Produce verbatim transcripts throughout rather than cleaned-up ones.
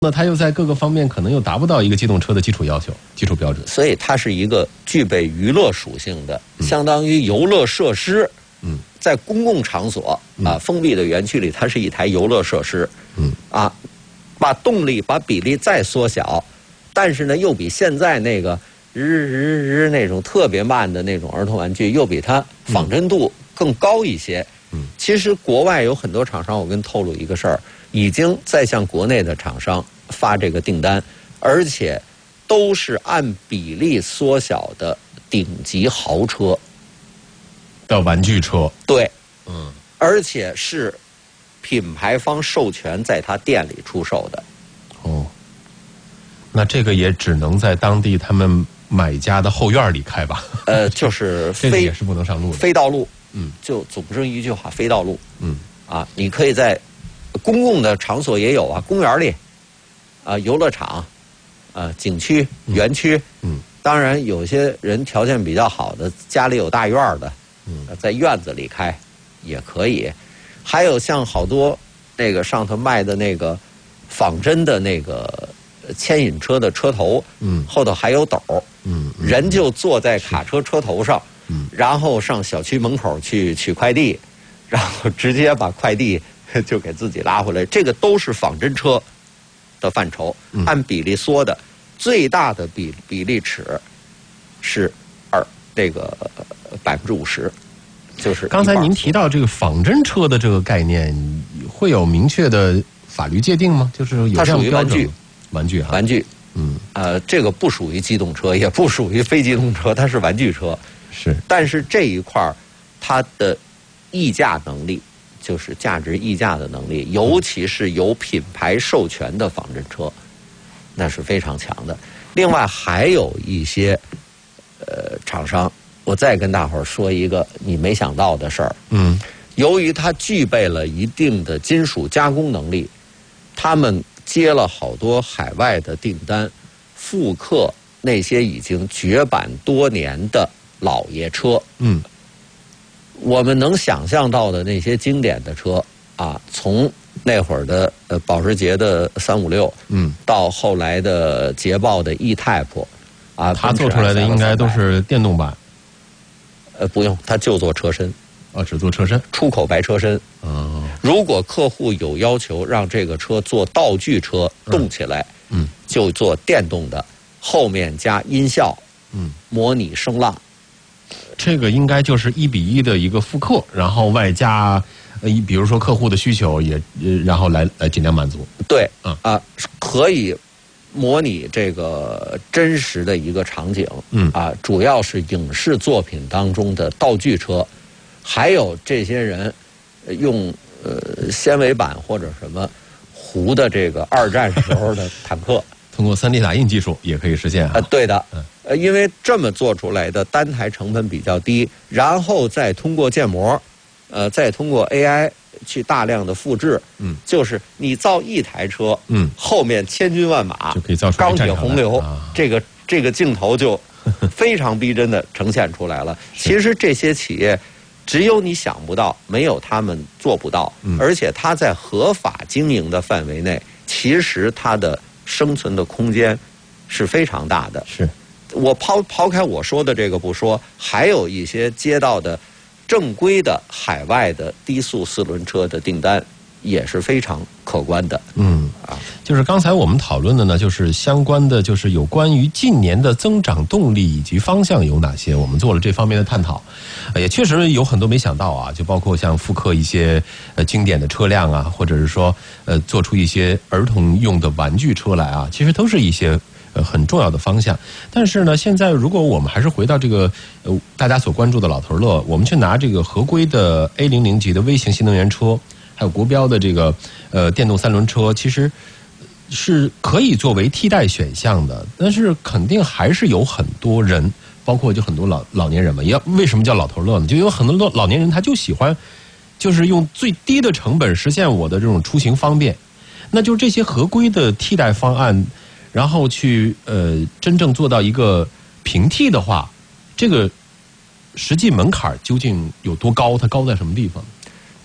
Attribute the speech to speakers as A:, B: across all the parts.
A: 那它又在各个方面可能又达不到一个机动车的基础要求、基础标准，
B: 所以它是一个具备娱乐属性的，嗯、相当于游乐设施。嗯，在公共场所啊，封闭的园区里，它是一台游乐设施。嗯，啊，把动力、把比例再缩小，但是呢，又比现在那个日日日那种特别慢的那种儿童玩具，又比它仿真度更高一些。嗯，其实国外有很多厂商，我跟透露一个事儿。已经在向国内的厂商发这个订单，而且都是按比例缩小的顶级豪车
A: 的玩具车。
B: 对，嗯，而且是品牌方授权在他店里出售的。
A: 哦，那这个也只能在当地他们买家的后院里开吧？
B: 呃，就是非
A: 这个也是不能上路的，
B: 非道路。
A: 嗯，
B: 就总之一句话，非道路。嗯，啊，你可以在公共的场所也有啊，公园里，啊，游乐场，啊，景区、园区，嗯，当然有些人条件比较好的，家里有大院的，嗯，在院子里开也可以。还有像好多那个上头卖的那个仿真的那个牵引车的车头，嗯，后头还有斗，嗯，人就坐在卡车车头上，嗯，然后上小区门口去取快递，然后直接把快递就给自己拉回来，这个都是仿真车的范畴，按比例缩的，最大的比比例尺是二这个百分之五十，就是
A: 刚才您提到这个仿真车的这个概念，会有明确的法律界定吗？就是有
B: 它属于玩具，
A: 玩具哈，
B: 玩具，嗯，呃，这个不属于机动车，也不属于非机动车，它是玩具车，
A: 是，
B: 但是这一块它的溢价能力。就是价值溢价的能力，尤其是有品牌授权的仿真车，那是非常强的。另外还有一些呃厂商，我再跟大伙儿说一个你没想到的事儿。嗯，由于它具备了一定的金属加工能力，他们接了好多海外的订单，复刻那些已经绝版多年的老爷车。嗯。我们能想象到的那些经典的车啊，从那会儿的呃保时捷的三五六，嗯，到后来的捷豹的 E-Type， 啊，
A: 它做出来的应该都是电动版。
B: 呃，不用，它就做车身，
A: 哦，只做车身，
B: 出口白车身。哦，如果客户有要求让这个车做道具车动起来，嗯，就做电动的，后面加音效，嗯，模拟声浪。
A: 这个应该就是一比一的一个复刻，然后外加呃，比如说客户的需求也，然后来来尽量满足。
B: 对，啊、嗯、啊，可以模拟这个真实的一个场景。嗯啊，主要是影视作品当中的道具车，还有这些人用呃纤维板或者什么糊的这个二战时候的坦克。
A: 通过 三 D 打印技术也可以实现啊、
B: 呃！对的，呃，因为这么做出来的单台成本比较低，然后再通过建模，呃，再通过 A I 去大量的复制，嗯，就是你造一台车，嗯，后面千军万马
A: 就可以造出
B: 钢铁洪流，
A: 啊、
B: 这个这个镜头就非常逼真的呈现出来了。其实这些企业只有你想不到，没有他们做不到，嗯、而且它在合法经营的范围内，其实它的生存的空间是非常大的。
A: 是
B: 我抛抛开我说的这个不说，还有一些接到的正规的海外的低速四轮车的订单也是非常可观的。
A: 嗯啊，就是刚才我们讨论的呢，就是相关的，就是有关于近年的增长动力以及方向有哪些，我们做了这方面的探讨，也确实有很多没想到啊，就包括像复刻一些呃经典的车辆啊，或者是说呃做出一些儿童用的玩具车来啊，其实都是一些呃很重要的方向。但是呢，现在如果我们还是回到这个呃大家所关注的老头乐，我们去拿这个合规的 A 零零 级的微型新能源车，还有国标的这个呃电动三轮车，其实是可以作为替代选项的，但是肯定还是有很多人，包括就很多老老年人嘛，也为什么叫老头乐呢？就有很多老年人他就喜欢，就是用最低的成本实现我的这种出行方便。那就这些合规的替代方案，然后去呃真正做到一个平替的话，这个实际门槛究竟有多高？它高在什么地方？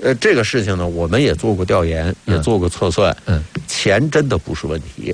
B: 呃，这个事情呢，我们也做过调研，也做过测算。嗯，钱真的不是问题。